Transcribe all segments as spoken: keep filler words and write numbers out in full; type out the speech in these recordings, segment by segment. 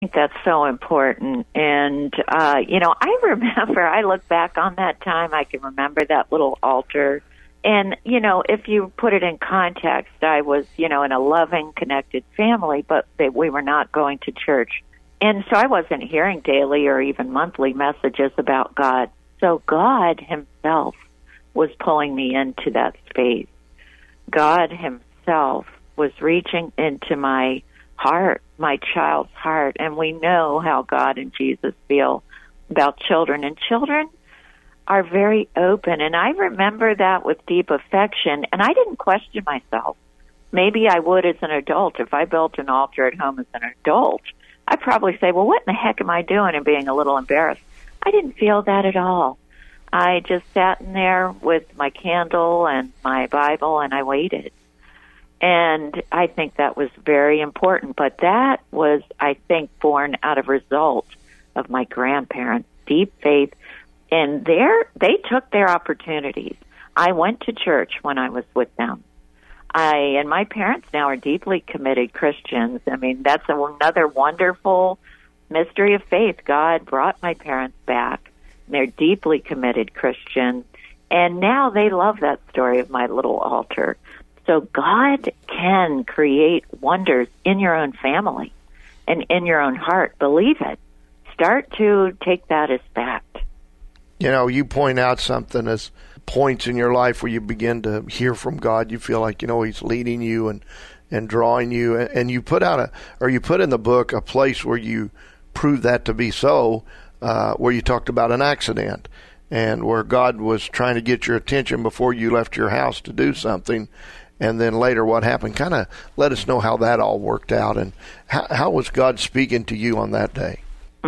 think that's so important. And, uh, you know, I remember, I look back on that time, I can remember that little altar. And, you know, if you put it in context, I was, you know, in a loving, connected family, but they, we were not going to church. And so I wasn't hearing daily or even monthly messages about God. So God himself was pulling me into that space. God himself was reaching into my heart, my child's heart, and we know how God and Jesus feel about children. And children are very open, and I remember that with deep affection, and I didn't question myself. Maybe I would as an adult. If I built an altar at home as an adult, I'd probably say, well, what in the heck am I doing, and being a little embarrassed. I didn't feel that at all. I just sat in there with my candle and my Bible, and I waited. And I think that was very important. But that was, I think, born out of result of my grandparents' deep faith. And their, they took their opportunities. I went to church when I was with them. I and my parents now are deeply committed Christians. I mean, that's another wonderful mystery of faith. God brought my parents back. They're deeply committed Christians. And now they love that story of my little altar. So God can create wonders in your own family and in your own heart. Believe it. Start to take that as fact. You know, you point out something as points in your life where you begin to hear from God. You feel like, you know, he's leading you and, and drawing you. And, and you put out a, or you put in the book a place where you prove that to be so, uh, where you talked about an accident and where God was trying to get your attention before you left your house to do something. And then later what happened. Kind of let us know how that all worked out, and how, how was God speaking to you on that day?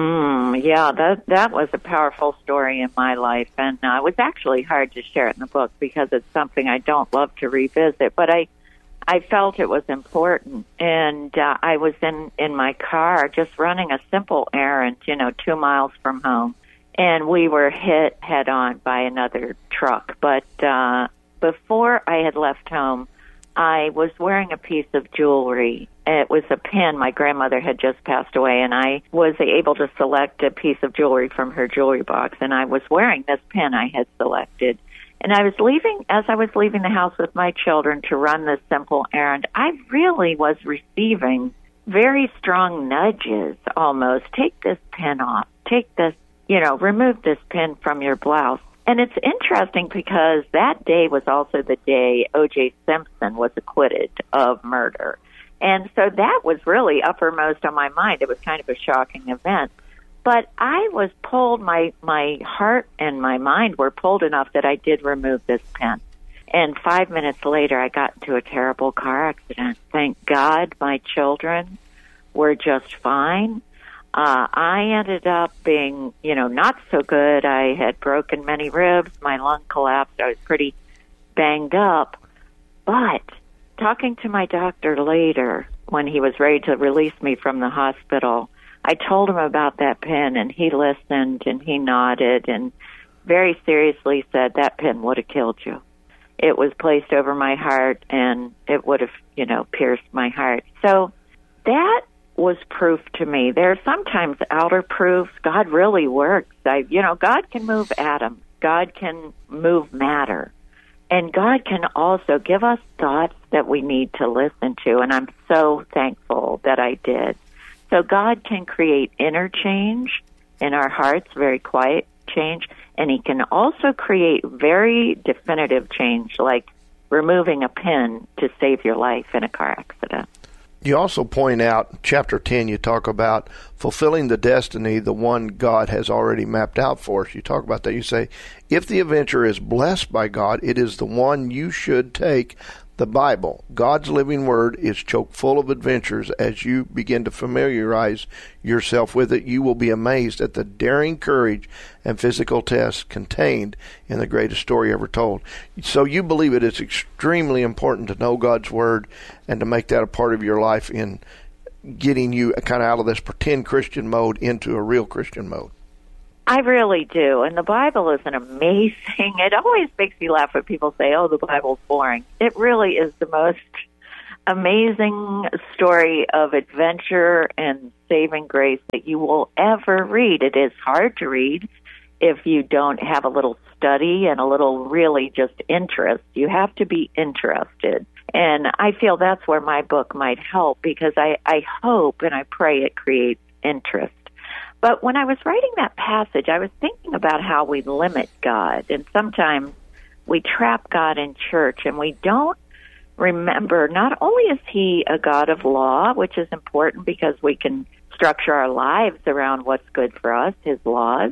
Mm, yeah, that that was a powerful story in my life, and uh, it was actually hard to share it in the book because it's something I don't love to revisit, but I I felt it was important. And uh, I was in, in my car just running a simple errand, you know, two miles from home, and we were hit head-on by another truck. But uh, before I had left home, I was wearing a piece of jewelry. It was a pin. My grandmother had just passed away, and I was able to select a piece of jewelry from her jewelry box, and I was wearing this pin I had selected. And I was leaving, as I was leaving the house with my children to run this simple errand, I really was receiving very strong nudges almost. Take this pin off. Take this, you know, remove this pin from your blouse. And it's interesting because that day was also the day O J Simpson was acquitted of murder. And so that was really uppermost on my mind. It was kind of a shocking event. But I was pulled, my, my heart and my mind were pulled enough that I did remove this pin. And five minutes later, I got into a terrible car accident. Thank God my children were just fine. Uh, I ended up being, you know, not so good. I had broken many ribs. My lung collapsed. I was pretty banged up. But talking to my doctor later, when he was ready to release me from the hospital, I told him about that pin, and he listened, and he nodded, and very seriously said, that pin would have killed you. It was placed over my heart, and it would have, you know, pierced my heart. So that was proof to me. There are sometimes outer proofs. God really works. I, you know, God can move atoms. God can move matter. And God can also give us thoughts that we need to listen to. And I'm so thankful that I did. So God can create inner change in our hearts, very quiet change. And he can also create very definitive change, like removing a pin to save your life in a car accident. You also point out, chapter ten, you talk about fulfilling the destiny, the one God has already mapped out for us. You talk about that. You say, if the adventure is blessed by God, it is the one you should take. The Bible, God's living word, is chock full of adventures. As you begin to familiarize yourself with it, you will be amazed at the daring courage and physical tests contained in the greatest story ever told. So you believe it is extremely important to know God's word and to make that a part of your life in getting you kind of out of this pretend Christian mode into a real Christian mode. I really do. And the Bible is an amazing, it always makes me laugh when people say, oh, the Bible's boring. It really is the most amazing story of adventure and saving grace that you will ever read. It is hard to read if you don't have a little study and a little really just interest. You have to be interested. And I feel that's where my book might help, because I, I hope and I pray it creates interest. But when I was writing that passage, I was thinking about how we limit God. And sometimes we trap God in church, and we don't remember, not only is he a God of law, which is important because we can structure our lives around what's good for us, his laws,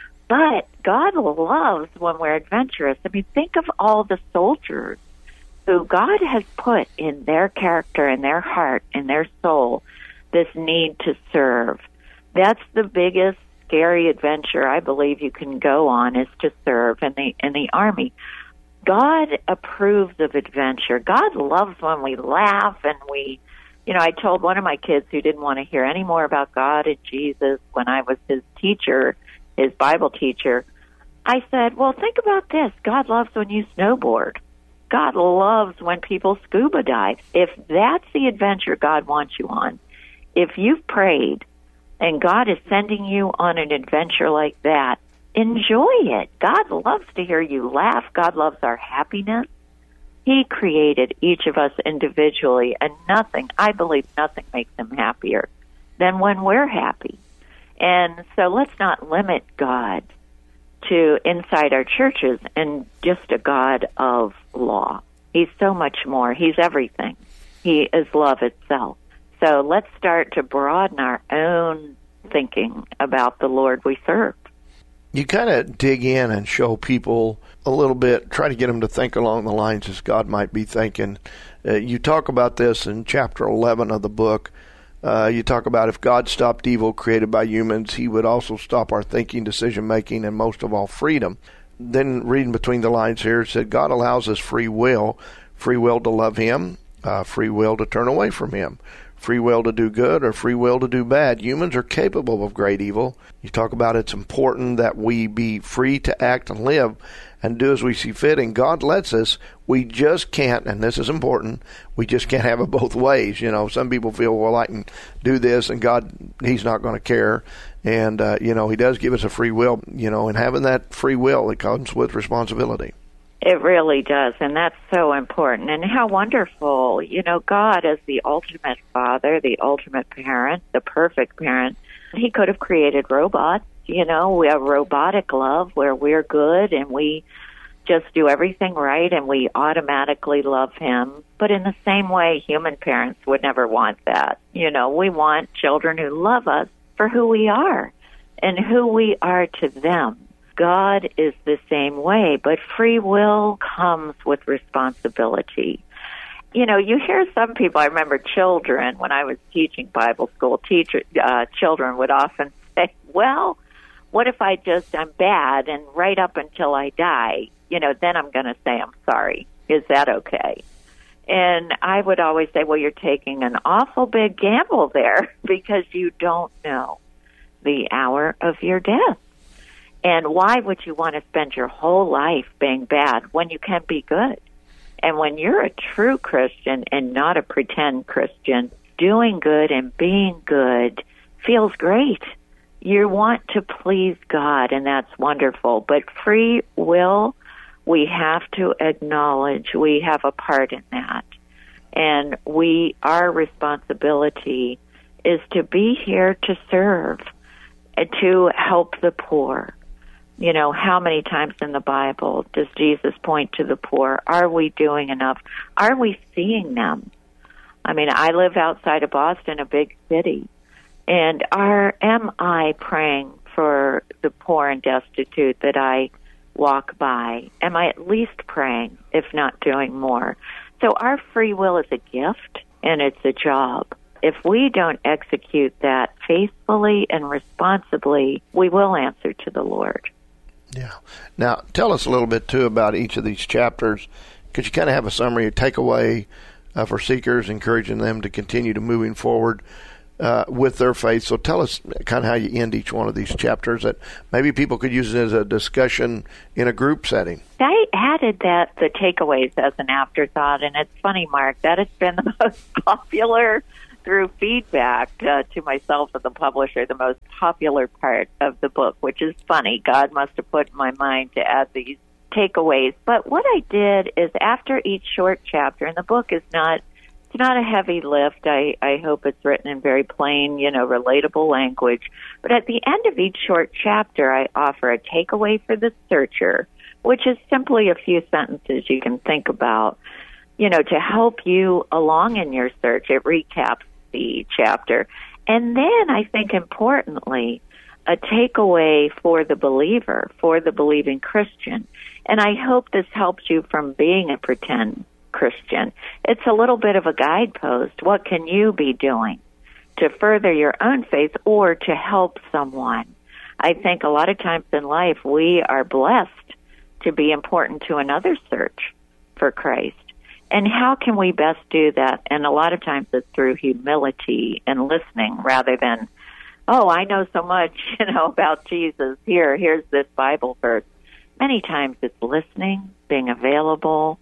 but God loves when we're adventurous. I mean, think of all the soldiers who God has put in their character, in their heart, in their soul, this need to serve. That's the biggest scary adventure I believe you can go on, is to serve in the in the army. God approves of adventure. God loves when we laugh and we, you know, I told one of my kids who didn't want to hear any more about God and Jesus when I was his teacher, his Bible teacher, I said, well, think about this. God loves when you snowboard. God loves when people scuba dive. If that's the adventure God wants you on, if you've prayed and God is sending you on an adventure like that, enjoy it. God loves to hear you laugh. God loves our happiness. He created each of us individually, and nothing, I believe nothing makes him happier than when we're happy. And so let's not limit God to inside our churches and just a God of law. He's so much more. He's everything. He is love itself. So let's start to broaden our own thinking about the Lord we serve. You kind of dig in and show people a little bit, try to get them to think along the lines as God might be thinking. Uh, you talk about this in chapter eleven of the book. Uh, you talk about if God stopped evil created by humans, he would also stop our thinking, decision-making, and most of all, freedom. Then reading between the lines here, it said God allows us free will, free will to love him, uh, free will to turn away from him, free will to do good, or free will to do bad. Humans are capable of great evil. You talk about it's important that we be free to act and live and do as we see fit, and God lets us. We just can't, and this is important, we just can't have it both ways. You know, some people feel, well, I can do this, and God, he's not going to care. And, uh, you know, he does give us a free will, you know, and having that free will, it comes with responsibility. It really does, and that's so important. And how wonderful, you know, God as the ultimate father, the ultimate parent, the perfect parent, he could have created robots. You know, we have robotic love where we're good and we just do everything right and we automatically love him. But in the same way, human parents would never want that. You know, we want children who love us for who we are and who we are to them. God is the same way, but free will comes with responsibility. You know, you hear some people, I remember children, when I was teaching Bible school, teacher, uh, children would often say, well, what if I just, I'm bad, and right up until I die, you know, then I'm going to say I'm sorry. Is that okay? And I would always say, well, you're taking an awful big gamble there because you don't know the hour of your death. And why would you want to spend your whole life being bad when you can be good? And when you're a true Christian and not a pretend Christian, doing good and being good feels great. You want to please God, and that's wonderful. But free will, we have to acknowledge we have a part in that. And we, our responsibility is to be here to serve, to help the poor. You know, how many times in the Bible does Jesus point to the poor? Are we doing enough? Are we seeing them? I mean, I live outside of Boston, a big city. And are am I praying for the poor and destitute that I walk by? Am I at least praying, if not doing more? So our free will is a gift, and it's a job. If we don't execute that faithfully and responsibly, we will answer to the Lord. Yeah. Now, tell us a little bit, too, about each of these chapters. Could you kind of have a summary, a takeaway uh, for seekers, encouraging them to continue to moving forward? uh, with their faith. So tell us kind of how you end each one of these chapters that maybe people could use it as a discussion in a group setting. I added that, the takeaways, as an afterthought, and it's funny, Mark, that has been the most popular through feedback uh, to myself and the publisher, the most popular part of the book, which is funny. God must have put in my mind to add these takeaways. But what I did is, after each short chapter, and the book is not, it's not a heavy lift. I, I hope it's written in very plain, you know, relatable language. But at the end of each short chapter, I offer a takeaway for the searcher, which is simply a few sentences you can think about, you know, to help you along in your search. It recaps the chapter. And then I think, importantly, a takeaway for the believer, for the believing Christian. And I hope this helps you from being a pretend Christian. It's a little bit of a guidepost. What can you be doing to further your own faith or to help someone? I think a lot of times in life we are blessed to be important to another search for Christ. And how can we best do that? And a lot of times it's through humility and listening, rather than, oh, I know so much, you know, about Jesus. Here, here's this Bible verse. Many times it's listening, being available,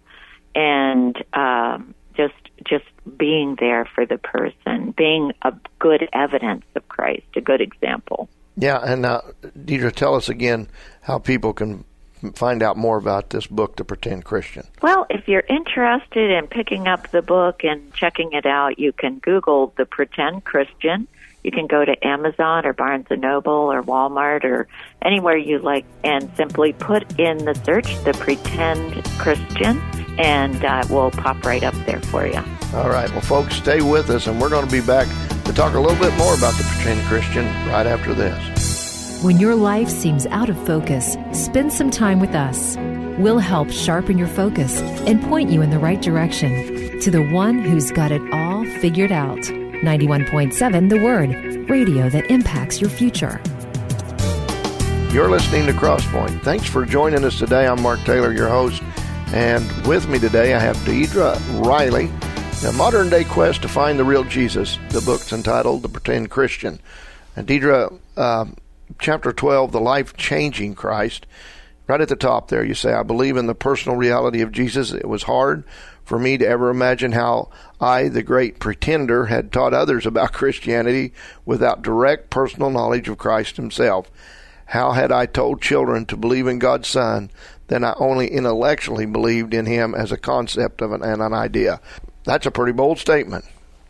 and um, just just being there for the person, being a good evidence of Christ, a good example. Yeah, and uh, Deidre, tell us again how people can find out more about this book, The Pretend Christian. Well, if you're interested in picking up the book and checking it out, you can Google The Pretend Christian. You can go to Amazon or Barnes and Noble or Walmart or anywhere you like and simply put in the search, The Pretend Christian, and uh, it will pop right up there for you. All right. Well, folks, stay with us, and we're going to be back to talk a little bit more about The Pretend Christian right after this. When your life seems out of focus, spend some time with us. We'll help sharpen your focus and point you in the right direction to the one who's got it all figured out. ninety-one point seven The Word, radio that impacts your future. You're listening to Crosspoint. Thanks for joining us today. I'm Mark Taylor, your host, and with me today I have Deidre Riley, A Modern Day Quest to Find the Real Jesus. The book's entitled The Pretend Christian. And Deidre, uh, chapter twelve, The Life-Changing Christ. Right at the top there, you say, I believe in the personal reality of Jesus. It was hard for me to ever imagine how I, the great pretender, had taught others about Christianity without direct personal knowledge of Christ himself. How had I told children to believe in God's Son, then I only intellectually believed in him as a concept of an, and an idea? That's a pretty bold statement.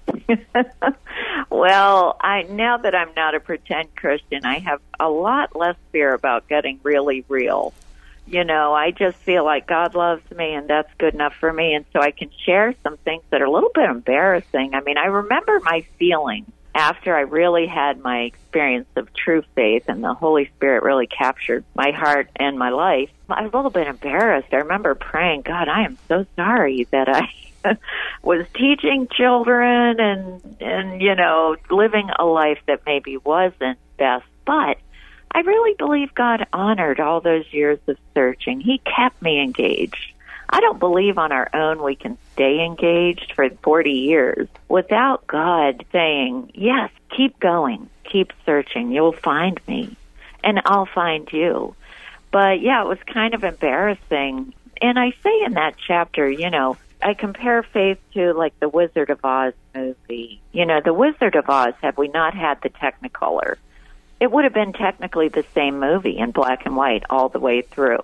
Well, I now that I'm not a pretend Christian, I have a lot less fear about getting really real. You know, I just feel like God loves me, and that's good enough for me, and so I can share some things that are a little bit embarrassing. I mean, I remember my feelings after I really had my experience of true faith, and the Holy Spirit really captured my heart and my life. I was a little bit embarrassed. I remember praying, God, I am so sorry that I was teaching children and, and, you know, living a life that maybe wasn't best, but I really believe God honored all those years of searching. He kept me engaged. I don't believe on our own we can stay engaged for forty years without God saying, yes, keep going, keep searching. You'll find me, and I'll find you. But, yeah, it was kind of embarrassing. And I say in that chapter, you know, I compare faith to, like, the Wizard of Oz movie. You know, the Wizard of Oz, had we not had the Technicolor, it would have been technically the same movie in black and white all the way through.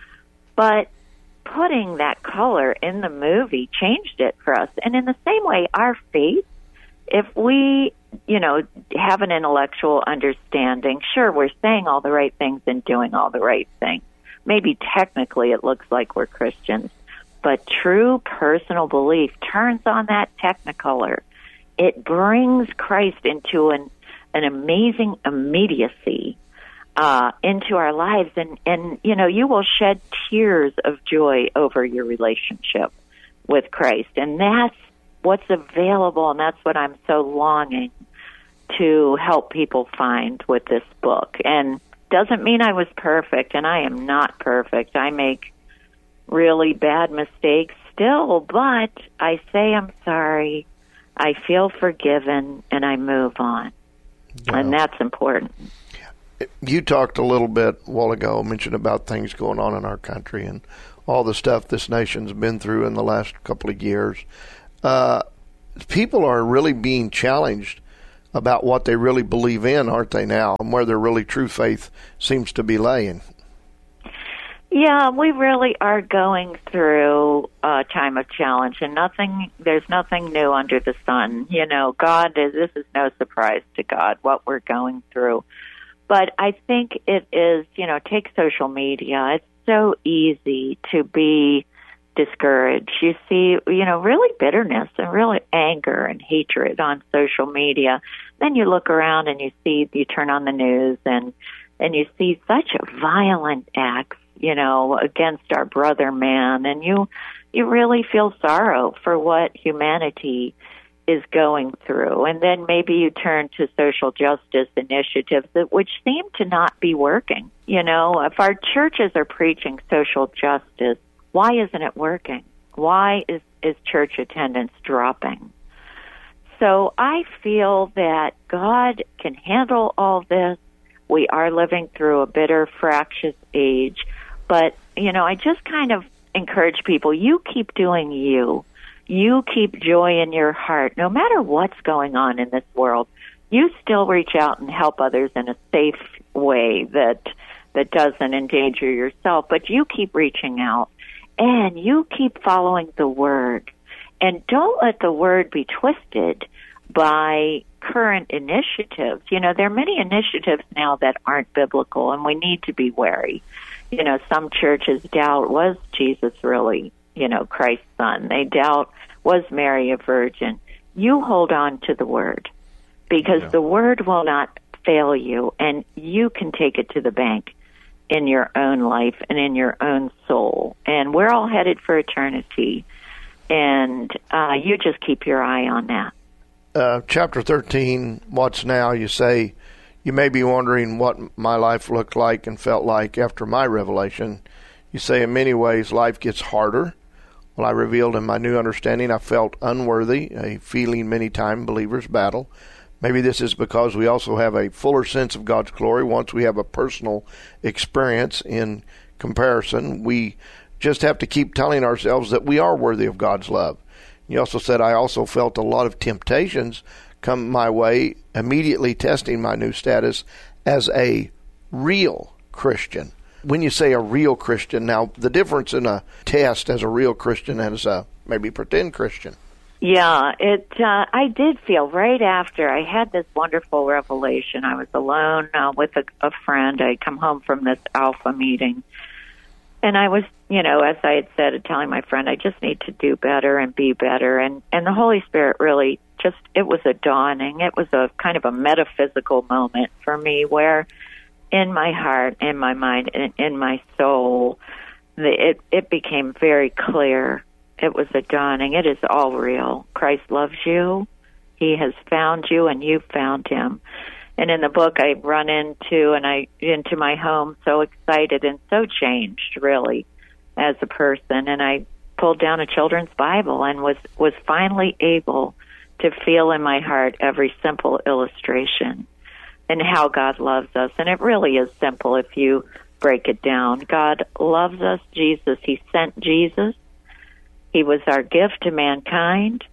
But putting that color in the movie changed it for us. And in the same way, our faith, if we, you know, have an intellectual understanding, sure, we're saying all the right things and doing all the right things. Maybe technically it looks like we're Christians, but true personal belief turns on that Technicolor. It brings Christ into an an amazing immediacy uh, into our lives. And, and, you know, you will shed tears of joy over your relationship with Christ. And that's what's available, and that's what I'm so longing to help people find with this book. And doesn't mean I was perfect, and I am not perfect. I make really bad mistakes still, but I say I'm sorry. I feel forgiven, and I move on. Yeah. And that's important. You talked a little bit a while ago, mentioned about things going on in our country and all the stuff this nation's been through in the last couple of years. Uh, people are really being challenged about what they really believe in, aren't they now, and where their really true faith seems to be laying. Yeah, we really are going through a time of challenge, and nothing, there's nothing new under the sun. You know, God is, this is no surprise to God, what we're going through. But I think it is, you know, take social media. It's so easy to be discouraged. You see, you know, really bitterness and really anger and hatred on social media. Then you look around and you see, you turn on the news and, and you see such a violent acts, you know, against our brother man. And you, you really feel sorrow for what humanity is going through. And then maybe you turn to social justice initiatives that which seem to not be working. You know, if our churches are preaching social justice, why isn't it working? Why is, is church attendance dropping? So I feel that God can handle all this. We are living through a bitter, fractious age. But, you know, I just kind of encourage people, you keep doing you. You keep joy in your heart. No matter what's going on in this world, you still reach out and help others in a safe way that that doesn't endanger yourself. But you keep reaching out. And you keep following the Word. And don't let the Word be twisted by current initiatives. You know, there are many initiatives now that aren't biblical, and we need to be wary. You know, some churches doubt, was Jesus really, you know, Christ's son? They doubt, was Mary a virgin? You hold on to the Word, because yeah. the Word will not fail you, and you can take it to the bank in your own life and in your own soul. And we're all headed for eternity. And uh, you just keep your eye on that. Uh, chapter thirteen, What's Now? You say, you may be wondering what my life looked like and felt like after my revelation. You say, in many ways, life gets harder. Well, I revealed in my new understanding I felt unworthy, a feeling many times believers battle. Maybe this is because we also have a fuller sense of God's glory once we have a personal experience in comparison. We just have to keep telling ourselves that we are worthy of God's love. You also said, I also felt a lot of temptations come my way, immediately testing my new status as a real Christian. When you say a real Christian, now the difference in a test as a real Christian and as a maybe pretend Christian. Yeah, it. Uh, I did feel right after I had this wonderful revelation. I was alone uh, with a, a friend. I come home from this Alpha meeting, and I was, you know, as I had said, telling my friend, I just need to do better and be better. And, and the Holy Spirit really just, it was a dawning. It was a kind of a metaphysical moment for me where in my heart, in my mind, and in my soul, the, it, it became very clear. It was a dawning. It is all real. Christ loves you. He has found you, and you've found him. And in the book, I run into and I into my home so excited and so changed, really, as a person. And I pulled down a children's Bible and was was finally able to feel in my heart every simple illustration and how God loves us. And it really is simple if you break it down. God loves us. Jesus, he sent Jesus. He was our gift to mankind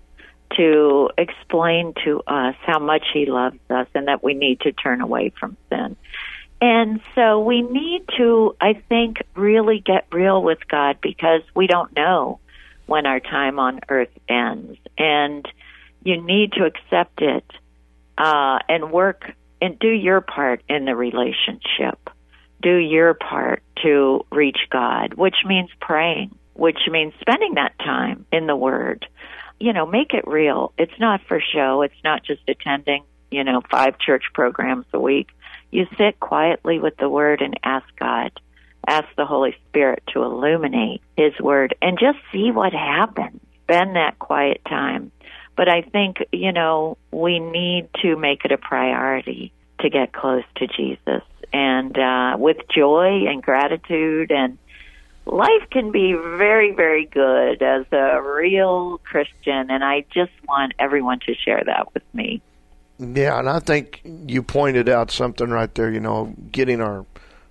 to explain to us how much he loves us and that we need to turn away from sin. And so we need to, I think, really get real with God because we don't know when our time on earth ends. And you need to accept it uh, and work and do your part in the relationship. Do your part to reach God, which means praying, which means spending that time in the Word. You know, make it real. It's not for show. It's not just attending, you know, five church programs a week. You sit quietly with the Word and ask God, ask the Holy Spirit to illuminate his Word and just see what happens. Spend that quiet time. But I think, you know, we need to make it a priority to get close to Jesus and uh, with joy and gratitude and life can be very, very good as a real Christian, and I just want everyone to share that with me. Yeah, and I think you pointed out something right there, you know, getting our,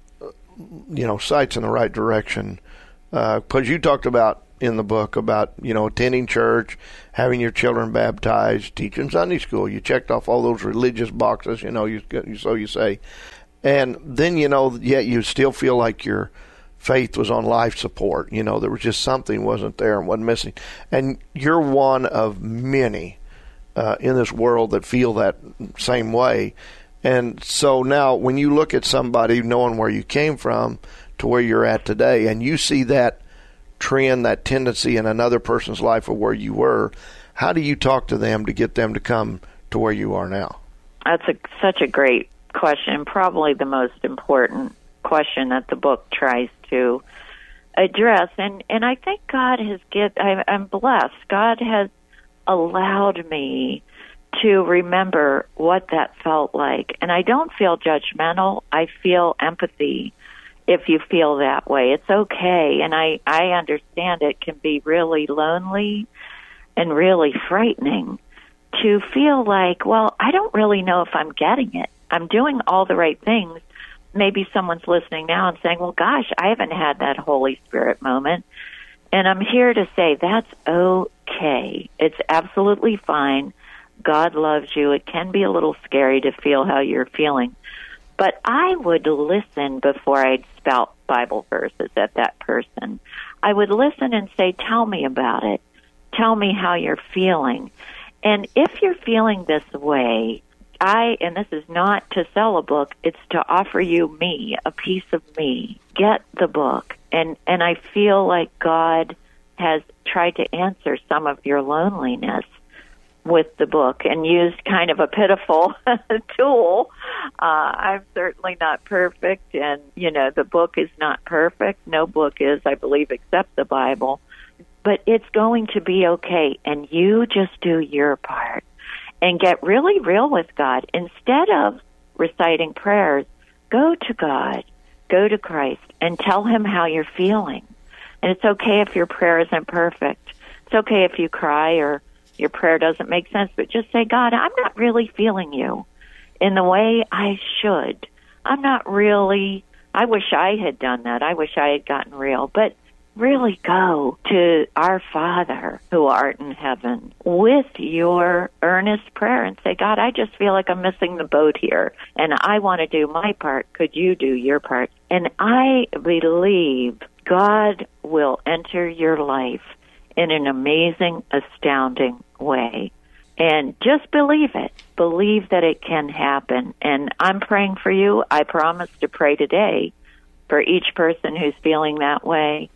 you know, sights in the right direction. Because uh, you talked about in the book about, you know, attending church, having your children baptized, teaching Sunday school. You checked off all those religious boxes, you know, you, so you say. And then, you know, yet you still feel like your faith was on life support. You know, there was just something wasn't there and wasn't missing. And you're one of many uh, in this world that feel that same way. And so now when you look at somebody knowing where you came from to where you're at today, and you see that trend, that tendency in another person's life of where you were, how do you talk to them to get them to come to where you are now? That's a, such a great question, probably the most important question that the book tries to address. And, and I think God has get, I, I'm blessed. God has allowed me to remember what that felt like. And I don't feel judgmental. I feel empathy if you feel that way. It's okay. And I, I understand it can be really lonely and really frightening to feel like, well, I don't really know if I'm getting it. I'm doing all the right things. Maybe someone's listening now and saying, well, gosh, I haven't had that Holy Spirit moment. And I'm here to say that's okay. It's absolutely fine. God loves you. It can be a little scary to feel how you're feeling. But I would listen before I'd spout Bible verses at that person. I would listen and say, tell me about it. Tell me how you're feeling. And if you're feeling this way, I, and this is not to sell a book, it's to offer you me, a piece of me. Get the book. And, and I feel like God has tried to answer some of your loneliness with the book and used kind of a pitiful tool. Uh, I'm certainly not perfect, and, you know, the book is not perfect. No book is, I believe, except the Bible. But it's going to be okay, and you just do your part and get really real with God. Instead of reciting prayers, go to God, go to Christ, and tell him how you're feeling. And it's okay if your prayer isn't perfect. It's okay if you cry or your prayer doesn't make sense, but just say, God, I'm not really feeling you in the way I should. I'm not really, I wish I had done that. I wish I had gotten real. But really go to our Father who art in heaven with your earnest prayer and say, God, I just feel like I'm missing the boat here, and I want to do my part. Could you do your part? And I believe God will enter your life in an amazing, astounding way. And just believe it. Believe that it can happen. And I'm praying for you. I promise to pray today for each person who's feeling that way.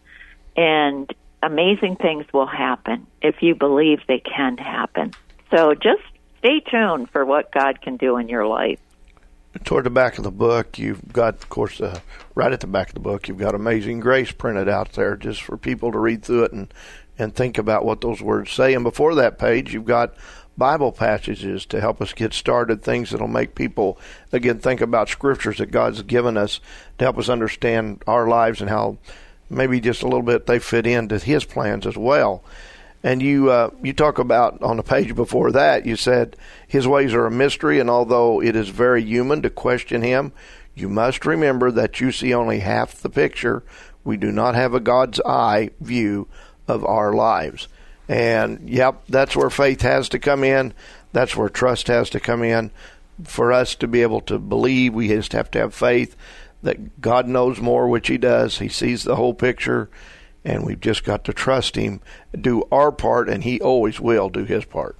And amazing things will happen if you believe they can happen. So just stay tuned for what God can do in your life. Toward the back of the book, you've got, of course, uh, right at the back of the book, you've got Amazing Grace printed out there just for people to read through it and, and think about what those words say. And before that page, you've got Bible passages to help us get started, things that will make people, again, think about scriptures that God's given us to help us understand our lives and how maybe just a little bit they fit into his plans as well. And you uh, you talk about, on the page before that, you said, his ways are a mystery, and although it is very human to question him, you must remember that you see only half the picture. We do not have a God's eye view of our lives. And, yep, that's where faith has to come in. That's where trust has to come in. For us to be able to believe, we just have to have faith that God knows more, which he does. He sees the whole picture, and we've just got to trust him, do our part, and he always will do his part.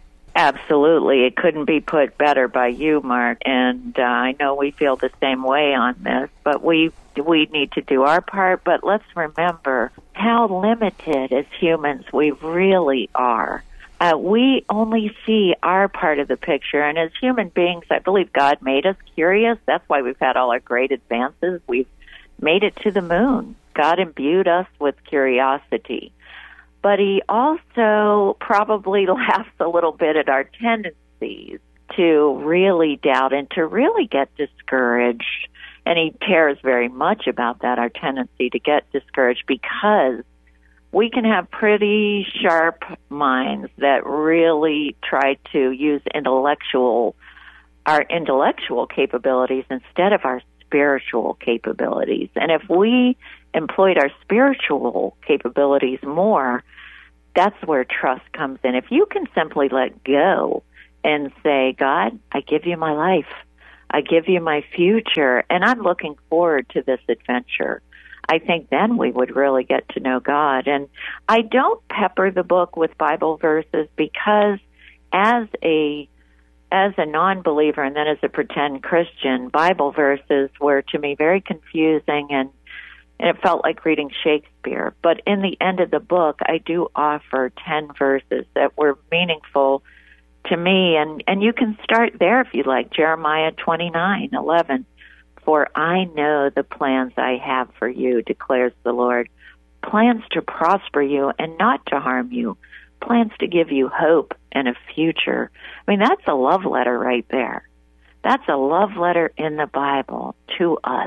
Absolutely. It couldn't be put better by you, Mark. And uh, I know we feel the same way on this, but we we need to do our part. But let's remember how limited as humans we really are. Uh, we only see our part of the picture. And as human beings, I believe God made us curious. That's why we've had all our great advances. We've made it to the moon. God imbued us with curiosity. But he also probably laughs a little bit at our tendencies to really doubt and to really get discouraged And he cares very much about that, our tendency to get discouraged, because we can have pretty sharp minds that really try to use intellectual, our intellectual capabilities instead of our spiritual capabilities. And if we employed our spiritual capabilities more, that's where trust comes in. If you can simply let go and say, God, I give you my life. I give you my future, and I'm looking forward to this adventure. I think then we would really get to know God. And I don't pepper the book with Bible verses because as a as a non-believer and then as a pretend Christian, Bible verses were to me very confusing, and, and it felt like reading Shakespeare. But in the end of the book, I do offer ten verses that were meaningful to me, and, and you can start there if you like. Jeremiah twenty-nine eleven. For I know the plans I have for you, declares the Lord. Plans to prosper you and not to harm you. Plans to give you hope and a future. I mean, that's a love letter right there. That's a love letter in the Bible to us.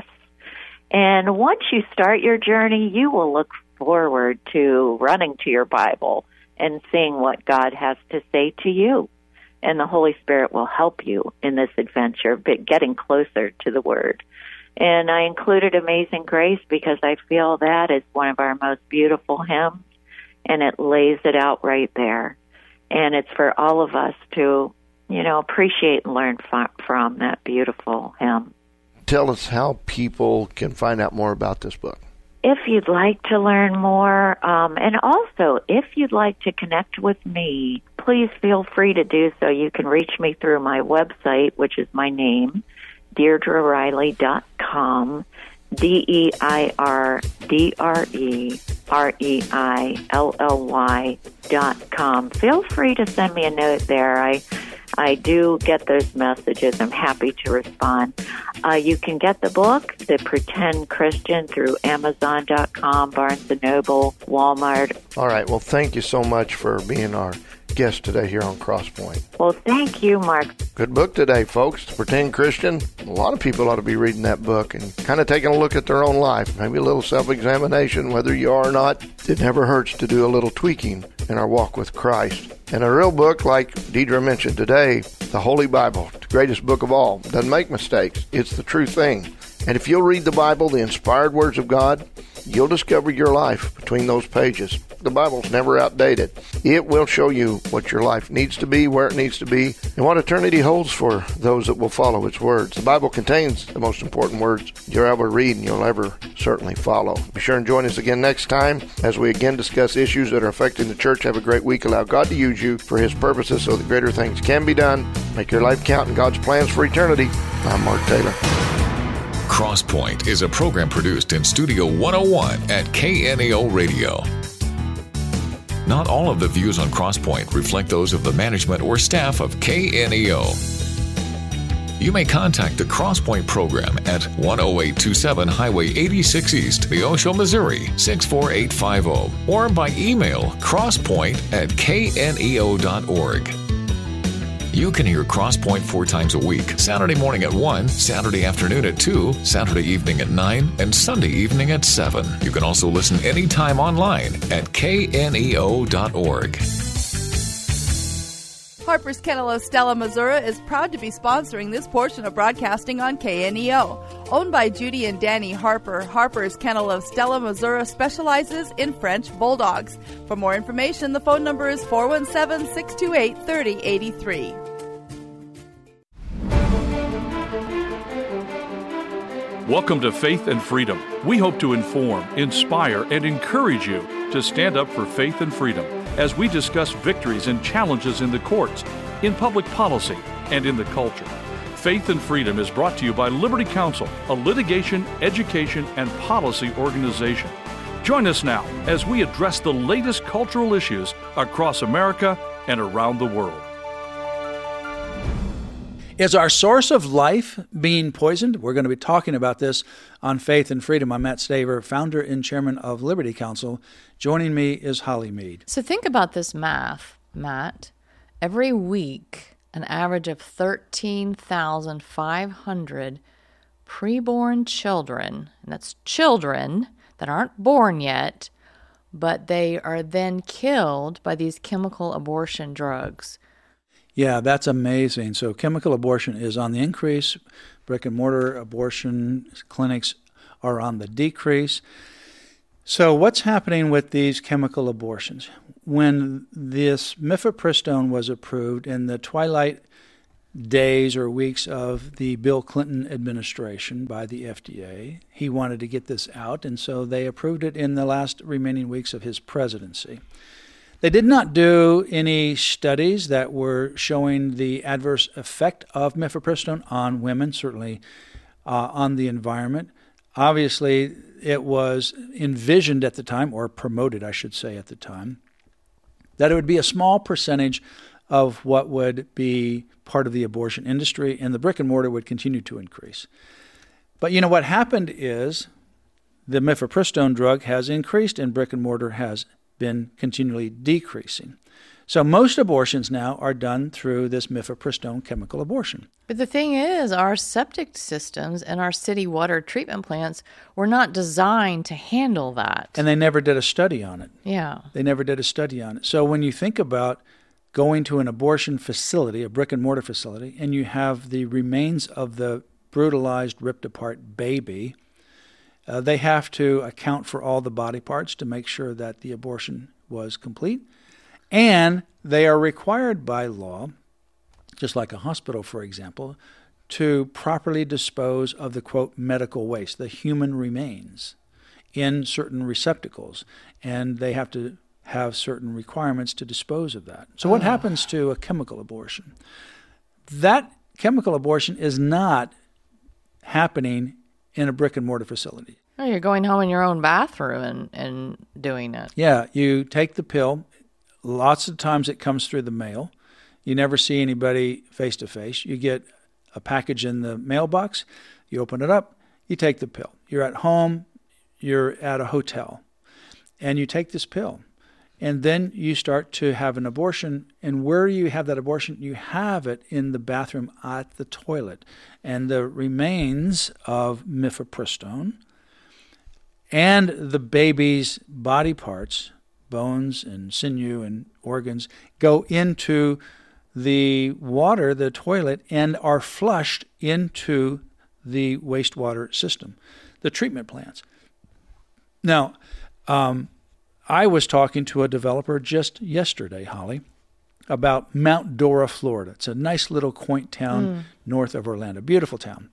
And once you start your journey, you will look forward to running to your Bible and seeing what God has to say to you. And the Holy Spirit will help you in this adventure, but getting closer to the Word. And I included Amazing Grace because I feel that is one of our most beautiful hymns, and it lays it out right there. And it's for all of us to, you know, appreciate and learn from, from that beautiful hymn. Tell us how people can find out more about this book. If you'd like to learn more, um, and also if you'd like to connect with me, please feel free to do so. You can reach me through my website, which is my name, Deirdre Riley dot com, D E I R D R E R E I L L Y dot com. Feel free to send me a note there. I I do get those messages. I'm happy to respond. Uh, you can get the book, The Pretend Christian, through Amazon dot com, Barnes and Noble, Walmart. All right. Well, thank you so much for being our guest today here on Crosspoint. Well, thank you, Mark. Good book today, folks. The Pretend Christian. A lot of people ought to be reading that book and kind of taking a look at their own life. Maybe a little self-examination, whether you are or not. It never hurts to do a little tweaking in our walk with Christ. And a real book, like Deirdre mentioned today, the Holy Bible, the greatest book of all, doesn't make mistakes. It's the true thing. And if you'll read the Bible, the inspired words of God, you'll discover your life between those pages. The Bible's never outdated. It will show you what your life needs to be, where it needs to be, and what eternity holds for those that will follow its words. The Bible contains the most important words you'll ever read and you'll ever certainly follow. Be sure and join us again next time as we again discuss issues that are affecting the church. Have a great week. Allow God to use you for His purposes so that greater things can be done. Make your life count in God's plans for eternity. I'm Mark Taylor. Crosspoint is a program produced in Studio one oh one at K N E O Radio. Not all of the views on Crosspoint reflect those of the management or staff of K N E O. You may contact the Crosspoint program at one oh eight two seven Highway eighty-six East, Neosho, Missouri, six four eight five zero, or by email crosspoint at K N E O dot org. You can hear Crosspoint four times a week, Saturday morning at one, Saturday afternoon at two, Saturday evening at nine, and Sunday evening at seven. You can also listen anytime online at K N E O dot org. Harper's Kennel of Stella, Missouri is proud to be sponsoring this portion of broadcasting on K N E O. Owned by Judy and Danny Harper, Harper's Kennel of Stella, Missouri specializes in French Bulldogs. For more information, the phone number is four one seven, six two eight, three oh eight three. Welcome to Faith and Freedom. We hope to inform, inspire, and encourage you to stand up for faith and freedom as we discuss victories and challenges in the courts, in public policy, and in the culture. Faith and Freedom is brought to you by Liberty Counsel, a litigation, education, and policy organization. Join us now as we address the latest cultural issues across America and around the world. Is our source of life being poisoned? We're going to be talking about this on Faith and Freedom. I'm Matt Staver, founder and chairman of Liberty Counsel. Joining me is Holly Mead. So think about this math, Matt. Every week, an average of thirteen thousand five hundred preborn children, and that's children that aren't born yet, but they are then killed by these chemical abortion drugs. Yeah, that's amazing. So chemical abortion is on the increase. Brick and mortar abortion clinics are on the decrease. So what's happening with these chemical abortions? When this mifepristone was approved in the twilight days or weeks of the Bill Clinton administration by the F D A, he wanted to get this out, and so they approved it in the last remaining weeks of his presidency. They did not do any studies that were showing the adverse effect of mifepristone on women, certainly uh, on the environment. Obviously, it was envisioned at the time, or promoted, I should say, at the time, that it would be a small percentage of what would be part of the abortion industry, and the brick and mortar would continue to increase. But you know what happened is the mifepristone drug has increased and brick and mortar has been continually decreasing. So most abortions now are done through this mifepristone chemical abortion. But the thing is, our septic systems and our city water treatment plants were not designed to handle that. And they never did a study on it. Yeah. They never did a study on it. So when you think about going to an abortion facility, a brick and mortar facility, and you have the remains of the brutalized, ripped apart baby, uh, they have to account for all the body parts to make sure that the abortion was complete. And they are required by law, just like a hospital, for example, to properly dispose of the, quote, medical waste, the human remains, in certain receptacles. And they have to have certain requirements to dispose of that. So what happens to a chemical abortion? That chemical abortion is not happening in a brick and mortar facility. Oh, you're going home in your own bathroom and, and doing it. Yeah, you take the pill. Lots of times it comes through the mail. You never see anybody face to face. You get a package in the mailbox. You open it up. You take the pill. You're at home. You're at a hotel. And you take this pill. And then you start to have an abortion. And where you have that abortion, you have it in the bathroom at the toilet. And the remains of mifepristone and the baby's body parts, bones and sinew and organs, go into the water, the toilet, and are flushed into the wastewater system, the treatment plants. Now, um, I was talking to a developer just yesterday, Holly, about Mount Dora, Florida. It's a nice little quaint town mm. north of Orlando. Beautiful town.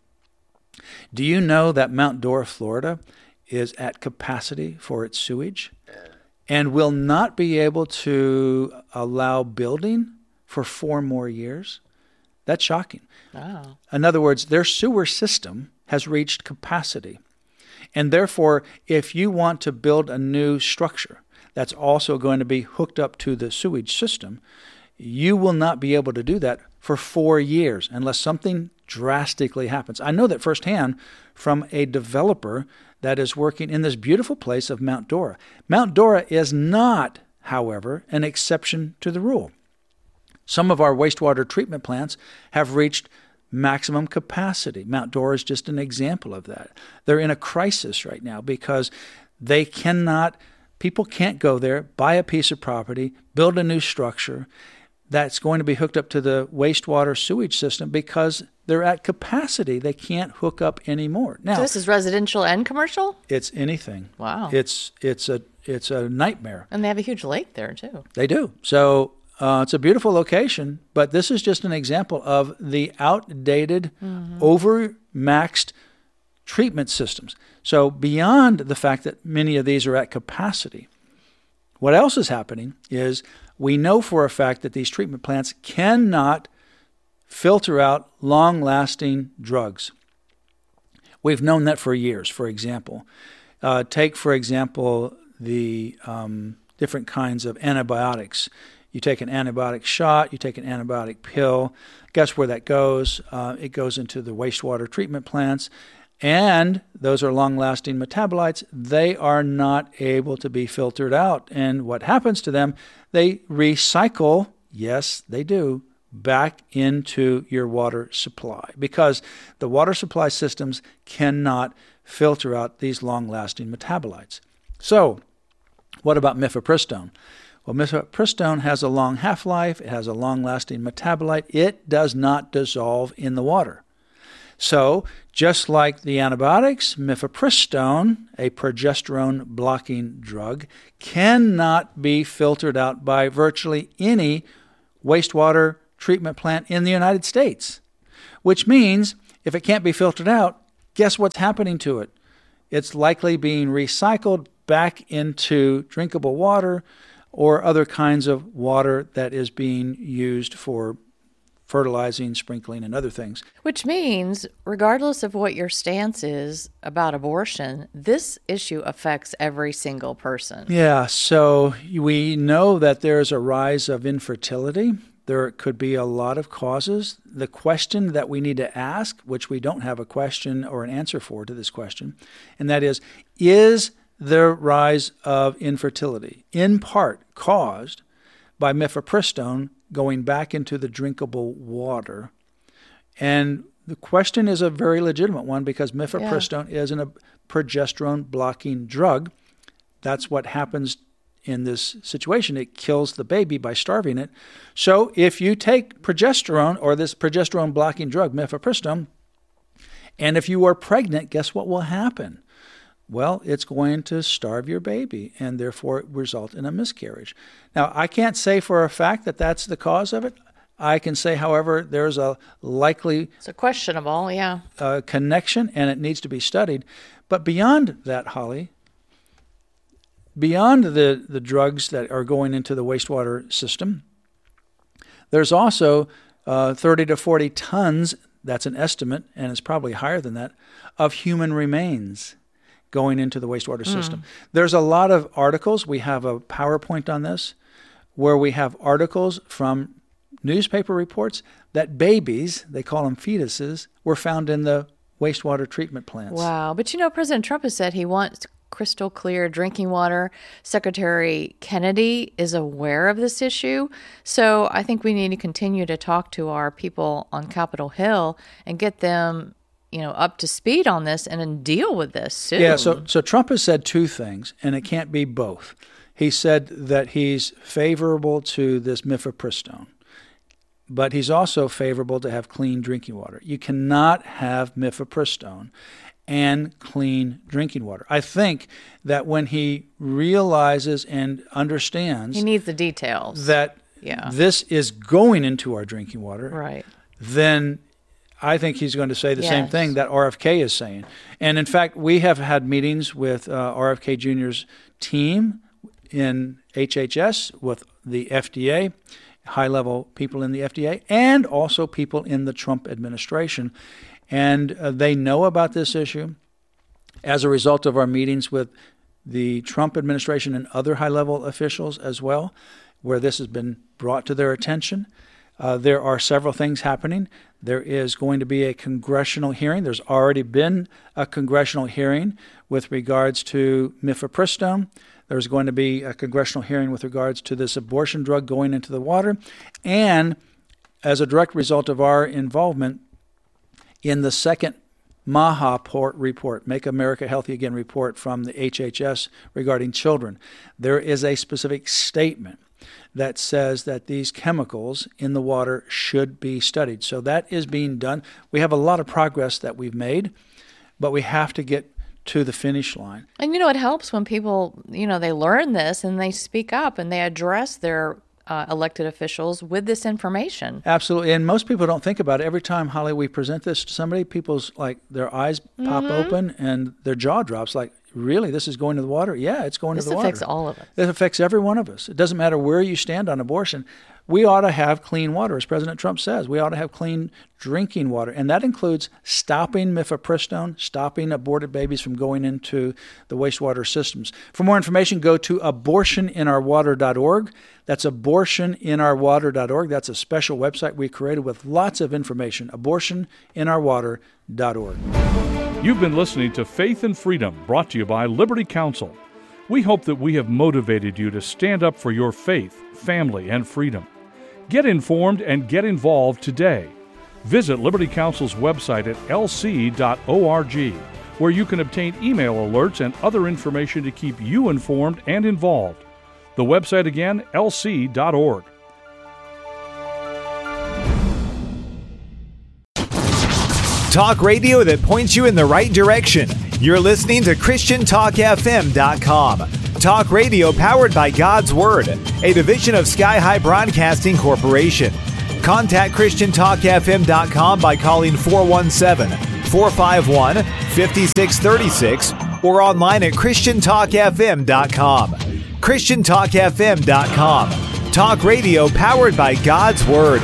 Do you know that Mount Dora, Florida is at capacity for its sewage and will not be able to allow building for four more years? That's shocking. Wow. In other words, their sewer system has reached capacity. And therefore, if you want to build a new structure that's also going to be hooked up to the sewage system, you will not be able to do that for four years unless something drastically happens. I know that firsthand from a developer that is working in this beautiful place of Mount Dora. Mount Dora is not, however, an exception to the rule. Some of our wastewater treatment plants have reached maximum capacity. Mount Dora is just an example of that. They're in a crisis right now because they cannot, people can't go there, buy a piece of property, build a new structure that's going to be hooked up to the wastewater sewage system because they're at capacity. They can't hook up anymore. Now, so this is residential and commercial? It's anything. Wow. It's it's a it's a nightmare. And they have a huge lake there too. They do. So uh, it's a beautiful location, but this is just an example of the outdated, mm-hmm. over-maxed treatment systems. So beyond the fact that many of these are at capacity, what else is happening is we know for a fact that these treatment plants cannot filter out long-lasting drugs. We've known that for years, for example. Uh, take, for example, the um, different kinds of antibiotics. You take an antibiotic shot, you take an antibiotic pill. Guess where that goes? Uh, it goes into the wastewater treatment plants. And those are long-lasting metabolites. They are not able to be filtered out. And what happens to them, they recycle, yes, they do, back into your water supply, because the water supply systems cannot filter out these long-lasting metabolites. So, what about mifepristone? Well, mifepristone has a long half-life. It has a long-lasting metabolite. It does not dissolve in the water. So, just like the antibiotics, mifepristone, a progesterone-blocking drug, cannot be filtered out by virtually any wastewater treatment plant in the United States, which means if it can't be filtered out, guess what's happening to it? It's likely being recycled back into drinkable water or other kinds of water that is being used for fertilizing, sprinkling, and other things. Which means, regardless of what your stance is about abortion, this issue affects every single person. Yeah, so we know that there's a rise of infertility. There could be a lot of causes. The question that we need to ask, which we don't have a question or an answer for to this question, and that is, is the rise of infertility in part caused by mifepristone going back into the drinkable water? And the question is a very legitimate one, because mifepristone yeah. is a progesterone-blocking drug. That's what happens in this situation. It kills the baby by starving it. So if you take progesterone, or this progesterone-blocking drug, mifepristone, and if you are pregnant, guess what will happen? Well, it's going to starve your baby and therefore result in a miscarriage. Now, I can't say for a fact that that's the cause of it. I can say, however, there's a likely it's a questionable, yeah, uh, connection, and it needs to be studied. But beyond that, Holly, beyond the, the drugs that are going into the wastewater system, there's also uh, thirty to forty tons, that's an estimate, and it's probably higher than that, of human remains going into the wastewater system. Mm. There's a lot of articles. We have a PowerPoint on this, where we have articles from newspaper reports that babies, they call them fetuses, were found in the wastewater treatment plants. Wow. But you know, President Trump has said he wants crystal clear drinking water. Secretary Kennedy is aware of this issue. So I think we need to continue to talk to our people on Capitol Hill and get them, you know, up to speed on this and then deal with this soon. Yeah, so so Trump has said two things, and it can't be both. He said that he's favorable to this mifepristone, but he's also favorable to have clean drinking water. You cannot have mifepristone and clean drinking water. I think that when he realizes and understands... He needs the details. ...that yeah. this is going into our drinking water, right. then I think he's going to say the yes. same thing that R F K is saying. And in fact, we have had meetings with uh, R F K Junior's team in H H S, with the F D A, high-level people in the F D A, and also people in the Trump administration. And uh, they know about this issue as a result of our meetings with the Trump administration and other high-level officials as well, where this has been brought to their attention. Uh, there are several things happening. There is going to be a congressional hearing. There's already been a congressional hearing with regards to mifepristone. There's going to be a congressional hearing with regards to this abortion drug going into the water. And as a direct result of our involvement in the second MAHA report, Make America Healthy Again report from the H H S regarding children, there is a specific statement that says that these chemicals in the water should be studied. So that is being done. We have a lot of progress that we've made, but we have to get to the finish line. And you know, it helps when people, you know, they learn this and they speak up and they address their uh, elected officials with this information. Absolutely. And most people don't think about it. Every time, Holly, we present this to somebody, people's like their eyes pop mm-hmm. open and their jaw drops like, really, this is going to the water? Yeah, it's going this to the water. This affects all of us. It affects every one of us. It doesn't matter where you stand on abortion. We ought to have clean water, as President Trump says. We ought to have clean drinking water, and that includes stopping mifepristone, stopping aborted babies from going into the wastewater systems. For more information, go to abortion in our water dot org. That's abortion in our water dot org. That's a special website we created with lots of information, abortion in our water dot org. You've been listening to Faith and Freedom, brought to you by Liberty Counsel. We hope that we have motivated you to stand up for your faith, family, and freedom. Get informed and get involved today. Visit Liberty Counsel's website at l c dot org, where you can obtain email alerts and other information to keep you informed and involved. The website again, l c dot org. Talk radio that points you in the right direction. You're listening to Christian Talk F M dot com. Talk radio powered by God's Word, a division of Sky High Broadcasting Corporation. Contact Christian Talk F M dot com by calling four one seven, four five one, five six three six or online at Christian Talk F M dot com. Christian Talk F M dot com. Talk radio powered by God's Word.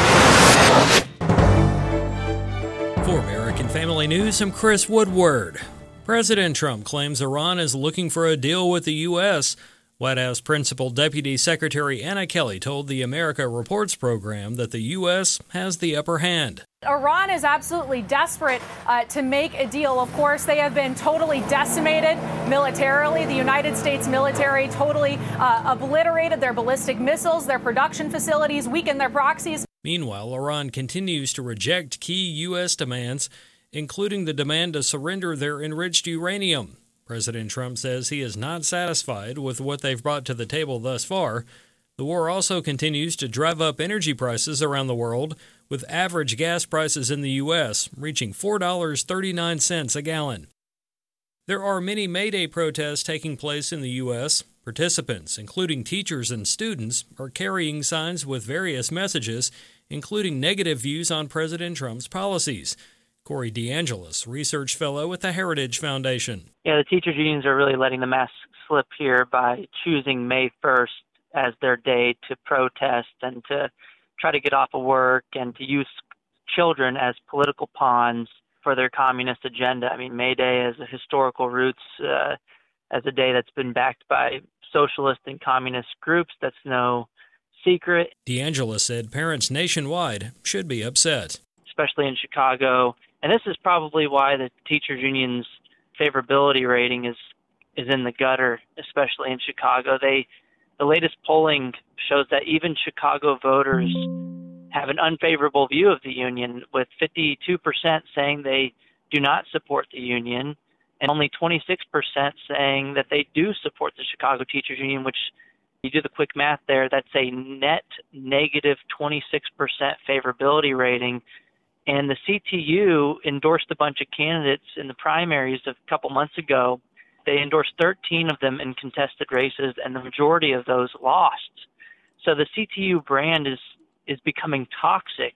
For American Family News, I'm Chris Woodward. President Trump claims Iran is looking for a deal with the U S White House Principal Deputy Secretary Anna Kelly told the America Reports program that the U S has the upper hand. Iran is absolutely desperate uh, to make a deal. Of course, they have been totally decimated militarily. The United States military totally uh, obliterated their ballistic missiles, their production facilities, weakened their proxies. Meanwhile, Iran continues to reject key U S demands, including the demand to surrender their enriched uranium. President Trump says he is not satisfied with what they've brought to the table thus far. The war also continues to drive up energy prices around the world, with average gas prices in the U S reaching four dollars and thirty-nine cents a gallon. There are many May Day protests taking place in the U S Participants, including teachers and students, are carrying signs with various messages, including negative views on President Trump's policies. Corey DeAngelis, research fellow at the Heritage Foundation. Yeah, the teachers' unions are really letting the mask slip here by choosing May first as their day to protest and to try to get off of work and to use children as political pawns for their communist agenda. I mean, May Day has a historical roots uh, as a day that's been backed by socialist and communist groups. That's no secret. DeAngelis said parents nationwide should be upset. Especially in Chicago. And this is probably why the teachers union's favorability rating is is in the gutter, especially in Chicago. They the latest polling shows that even Chicago voters have an unfavorable view of the union, with fifty-two percent saying they do not support the union and only twenty-six percent saying that they do support the Chicago Teachers Union, which you do the quick math there, that's a net negative twenty-six percent favorability rating. And the C T U endorsed a bunch of candidates in the primaries a couple months ago. They endorsed thirteen of them in contested races, and the majority of those lost. So the C T U brand is is becoming toxic.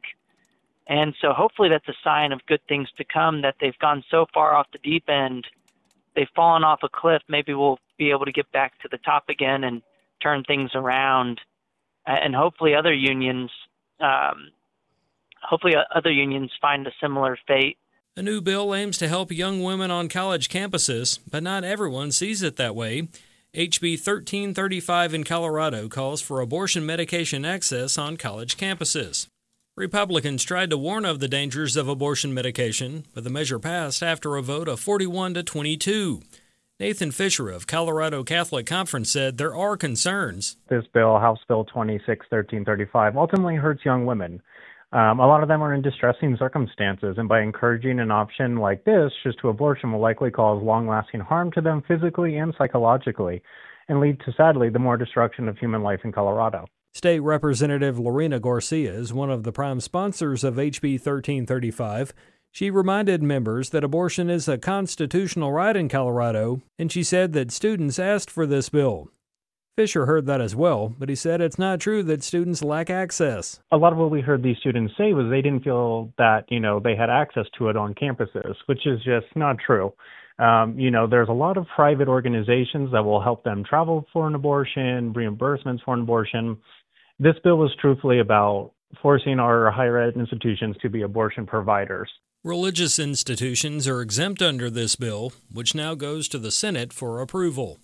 And so hopefully that's a sign of good things to come, that they've gone so far off the deep end, they've fallen off a cliff. Maybe we'll be able to get back to the top again and turn things around. And hopefully other unions um, Hopefully other unions find a similar fate. A new bill aims to help young women on college campuses, but not everyone sees it that way. H B thirteen thirty-five in Colorado calls for abortion medication access on college campuses. Republicans tried to warn of the dangers of abortion medication, but the measure passed after a vote of forty-one to twenty-two. Nathan Fisher of Colorado Catholic Conference said there are concerns. This bill, House Bill twenty-six thirteen thirty-five, ultimately hurts young women. Um, a lot of them are in distressing circumstances, and by encouraging an option like this, just to abortion, will likely cause long-lasting harm to them physically and psychologically, and lead to, sadly, the more destruction of human life in Colorado. State Representative Lorena Garcia is one of the prime sponsors of H B thirteen thirty-five. She reminded members that abortion is a constitutional right in Colorado, and she said that students asked for this bill. Fisher heard that as well, but he said it's not true that students lack access. A lot of what we heard these students say was they didn't feel that, you know, they had access to it on campuses, which is just not true. Um, you know, there's a lot of private organizations that will help them travel for an abortion, reimbursements for an abortion. This bill was truthfully about forcing our higher ed institutions to be abortion providers. Religious institutions are exempt under this bill, which now goes to the Senate for approval.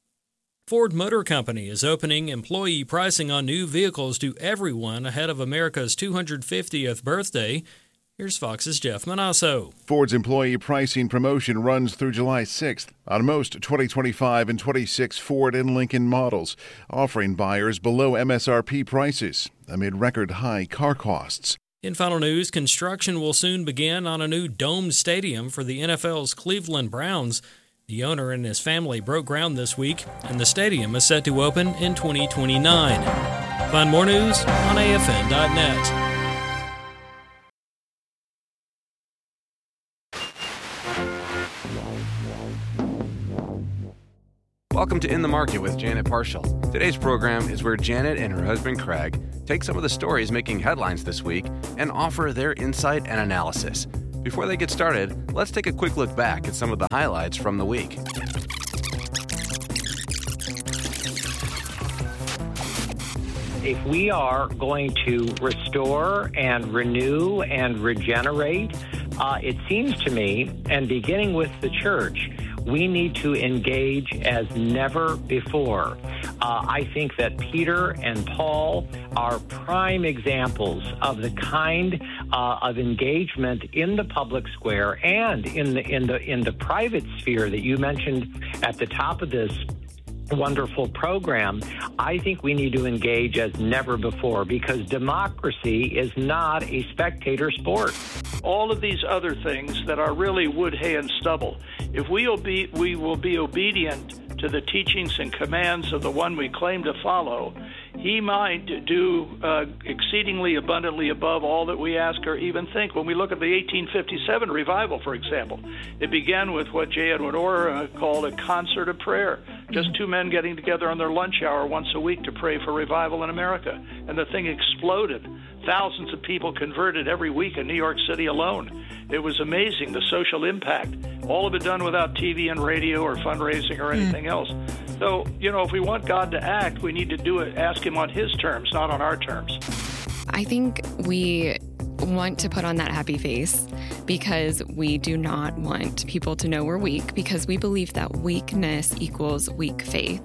Ford Motor Company is opening employee pricing on new vehicles to everyone ahead of America's two hundred fiftieth birthday. Here's Fox's Jeff Manasso. Ford's employee pricing promotion runs through July sixth on most twenty twenty-five and twenty-six Ford and Lincoln models, offering buyers below M S R P prices amid record high car costs. In final news, construction will soon begin on a new domed stadium for the N F L's Cleveland Browns. The owner and his family broke ground this week, and the stadium is set to open in twenty twenty-nine. Find more news on A F N dot net. Welcome to In the Market with Janet Parshall. Today's program is where Janet and her husband Craig take some of the stories making headlines this week and offer their insight and analysis. Before they get started, let's take a quick look back at some of the highlights from the week. If we are going to restore and renew and regenerate, uh, it seems to me, and beginning with the church, we need to engage as never before. Uh, I think that Peter and Paul are prime examples of the kind uh, of engagement in the public square and in the in the in the private sphere that you mentioned at the top of this wonderful program. I think we need to engage as never before because democracy is not a spectator sport. All of these other things that are really wood, hay, and stubble, if we obe- we will be obedient to the teachings and commands of the one we claim to follow, he might do uh, exceedingly abundantly above all that we ask or even think. When we look at the eighteen fifty-seven revival, for example, it began with what J. Edward Orr uh, called a concert of prayer, just two men getting together on their lunch hour once a week to pray for revival in America. And the thing exploded. Thousands of people converted every week in New York City alone. It was amazing, the social impact. All of it done without T V and radio or fundraising or anything mm. else. So, you know, if we want God to act, we need to do it, ask him on his terms, not on our terms. I think we want to put on that happy face because we do not want people to know we're weak, because we believe that weakness equals weak faith.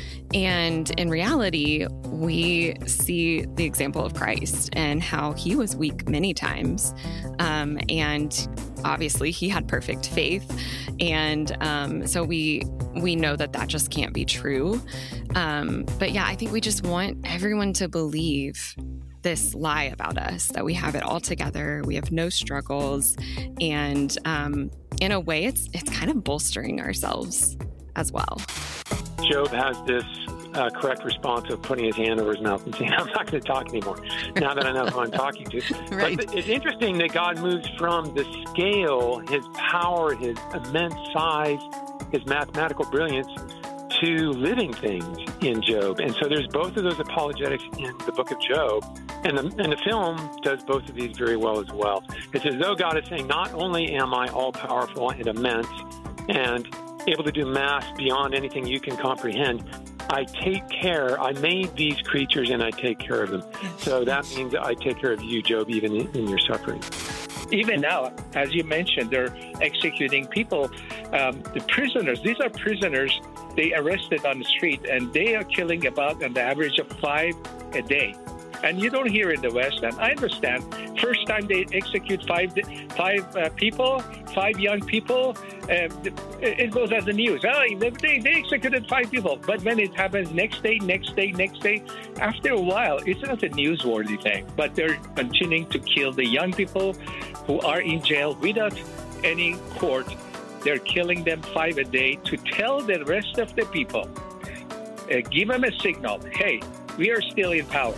And in reality, we see the example of Christ and how he was weak many times. Um, and obviously, he had perfect faith. And um, so we we know that that just can't be true. Um, but yeah, I think we just want everyone to believe this lie about us, that we have it all together, we have no struggles. And um, in a way, it's it's kind of bolstering ourselves as well. Job has this uh, correct response of putting his hand over his mouth and saying, I'm not going to talk anymore, now that I know who I'm talking to. Right. But it's interesting that God moves from the scale, his power, his immense size, his mathematical brilliance, to living things in Job. And so there's both of those apologetics in the book of Job. And the, and the film does both of these very well as well. It's as though God is saying, not only am I all-powerful and immense and able to do math beyond anything you can comprehend, I take care, I made these creatures and I take care of them. So that means I take care of you, Job, even in, in your suffering. Even now, as you mentioned, they're executing people. Um, the prisoners, these are prisoners they arrested on the street, and they are killing about an average of five a day. And you don't hear in the West, and I understand. First time they execute five five uh, people, five young people, uh, it goes as the news. Oh, they, they executed five people. But when it happens next day, next day, next day, after a while, it's not a newsworthy thing. But they're continuing to kill the young people who are in jail without any court. They're killing them five a day to tell the rest of the people, uh, give them a signal, hey, we are still in power.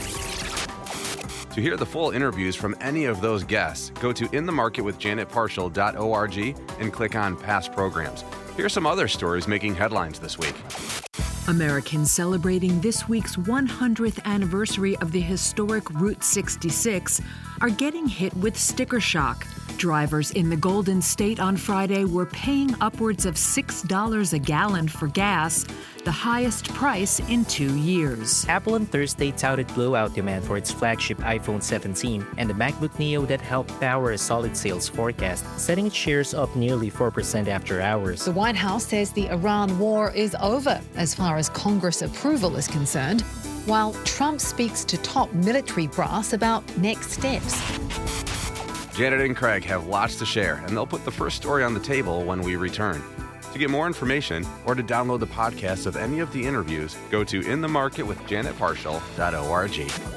To hear the full interviews from any of those guests, go to in the market with janet parshall dot org and click on past programs. Here's some other stories making headlines this week. Americans celebrating this week's one hundredth anniversary of the historic Route sixty-six are getting hit with sticker shock. Drivers in the Golden State on Friday were paying upwards of six dollars a gallon for gas, the highest price in two years. Apple on Thursday touted blowout demand for its flagship iPhone seventeen and the MacBook Neo that helped power a solid sales forecast, setting its shares up nearly four percent after hours. The White House says the Iran war is over as far as Congress approval is concerned, while Trump speaks to top military brass about next steps. Janet and Craig have lots to share, and they'll put the first story on the table when we return. To get more information or to download the podcast of any of the interviews, go to in the market with janet parshall dot org.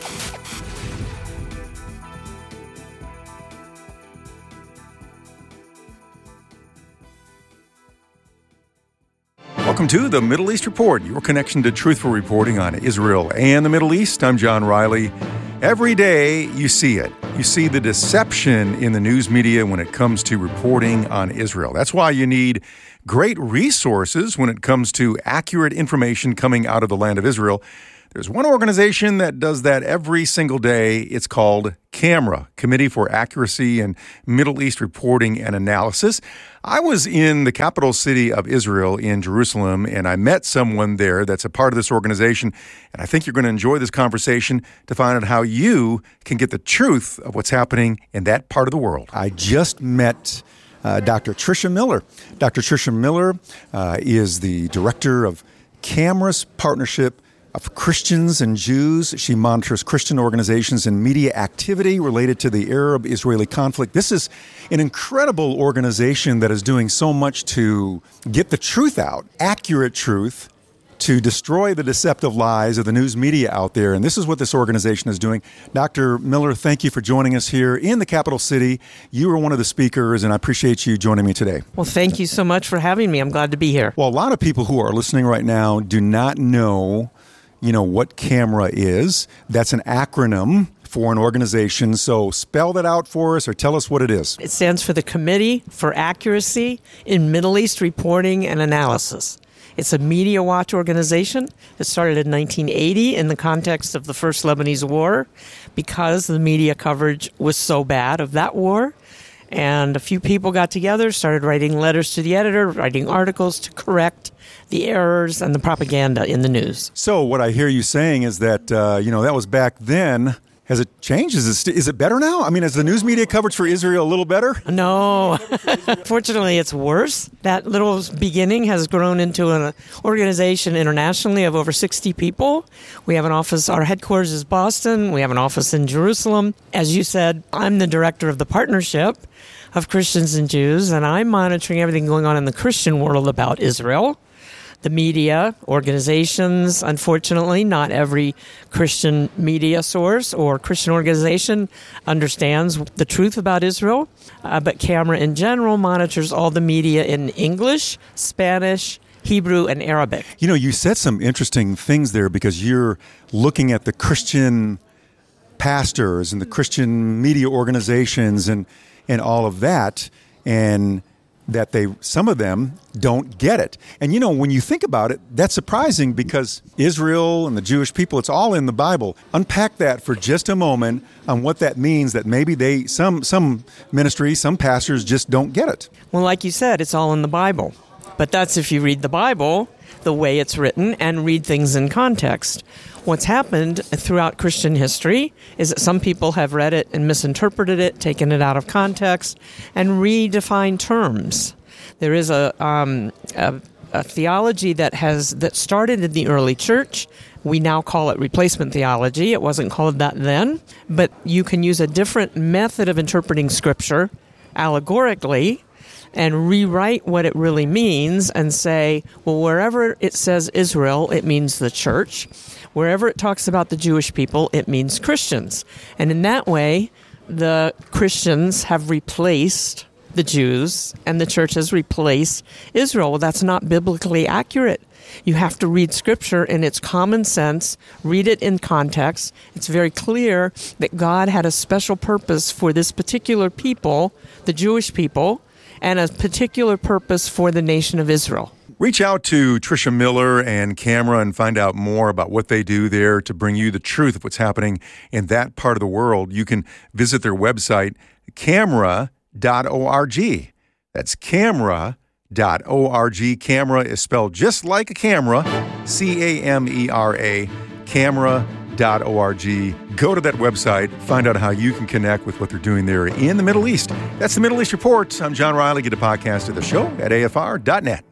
Welcome to the Middle East Report, your connection to truthful reporting on Israel and the Middle East. I'm John Riley. Every day you see it. You see the deception in the news media when it comes to reporting on Israel. That's why you need great resources when it comes to accurate information coming out of the land of Israel. There's one organization that does that every single day. It's called CAMERA, Committee for Accuracy and Middle East Reporting and Analysis. I was in the capital city of Israel in Jerusalem, and I met someone there that's a part of this organization, and I think you're going to enjoy this conversation to find out how you can get the truth of what's happening in that part of the world. I just met uh, Doctor Tricia Miller. Doctor Tricia Miller uh, is the director of CAMERA's partnership of Christians and Jews. She monitors Christian organizations and media activity related to the Arab-Israeli conflict. This is an incredible organization that is doing so much to get the truth out, accurate truth, to destroy the deceptive lies of the news media out there. And this is what this organization is doing. Doctor Miller, thank you for joining us here in the capital city. You were one of the speakers, and I appreciate you joining me today. Well, thank you so much for having me. I'm glad to be here. Well, a lot of people who are listening right now do not know you know, what CAMERA is. That's an acronym for an organization. So spell that out for us or tell us what it is. It stands for the Committee for Accuracy in Middle East Reporting and Analysis. It's a media watch organization that started in nineteen eighty in the context of the First Lebanese War because the media coverage was so bad of that war. And a few people got together, started writing letters to the editor, writing articles to correct the errors and the propaganda in the news. So what I hear you saying is that, uh, you know, that was back then. Has it changed? Is it, st- is it better now? I mean, is the news media coverage for Israel a little better? No. Fortunately, it's worse. That little beginning has grown into an organization internationally of over sixty people. We have an office, our headquarters is Boston. We have an office in Jerusalem. As you said, I'm the director of the partnership of Christians and Jews, and I'm monitoring everything going on in the Christian world about Israel. The media, organizations, unfortunately, not every Christian media source or Christian organization understands the truth about Israel, uh, but CAMERA in general monitors all the media in English, Spanish, Hebrew, and Arabic. You know, you said some interesting things there because you're looking at the Christian pastors and the Christian media organizations and, and all of that, and that they, some of them don't get it. And, you know, when you think about it, that's surprising because Israel and the Jewish people, it's all in the Bible. Unpack that for just a moment on what that means, that maybe they, some, some ministries, some pastors just don't get it. Well, like you said, it's all in the Bible. But that's if you read the Bible the way it's written and read things in context. What's happened throughout Christian history is that some people have read it and misinterpreted it, taken it out of context, and redefined terms. There is a, um, a, a theology that has that started in the early church. We now call it replacement theology. It wasn't called that then, but you can use a different method of interpreting Scripture allegorically and rewrite what it really means and say, well, wherever it says Israel, it means the church. Wherever it talks about the Jewish people, it means Christians. And in that way, the Christians have replaced the Jews and the church has replaced Israel. Well, that's not biblically accurate. You have to read Scripture in its common sense, read it in context. It's very clear that God had a special purpose for this particular people, the Jewish people, and a particular purpose for the nation of Israel. Reach out to Tricia Miller and CAMERA and find out more about what they do there to bring you the truth of what's happening in that part of the world. You can visit their website, camera dot org. That's camera dot org. CAMERA is spelled just like a camera, C A M E R A, camera dot org. Go to that website, find out how you can connect with what they're doing there in the Middle East. That's the Middle East Report. I'm John Riley. Get a podcast of the show at A F R dot net.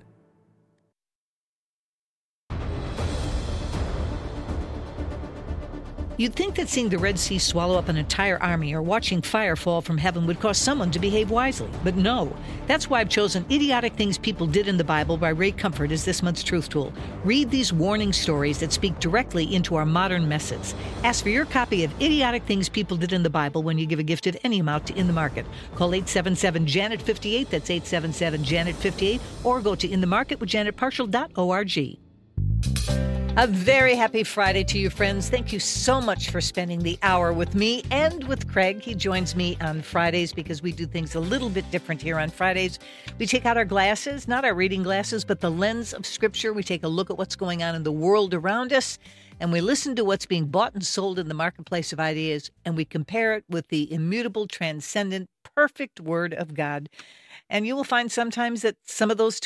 You'd think that seeing the Red Sea swallow up an entire army or watching fire fall from heaven would cause someone to behave wisely. But no. That's why I've chosen Idiotic Things People Did in the Bible by Ray Comfort as this month's Truth Tool. Read these warning stories that speak directly into our modern messes. Ask for your copy of Idiotic Things People Did in the Bible when you give a gift of any amount to In the Market. Call eight seven seven, Janet fifty-eight, that's eight seven seven, Janet fifty-eight, or go to in the market with janet partial dot org. A very happy Friday to you, friends. Thank you so much for spending the hour with me and with Craig. He joins me on Fridays because we do things a little bit different here on Fridays. We take out our glasses, not our reading glasses, but the lens of Scripture. We take a look at what's going on in the world around us, and we listen to what's being bought and sold in the marketplace of ideas, and we compare it with the immutable, transcendent, perfect Word of God. And you will find sometimes that some of those two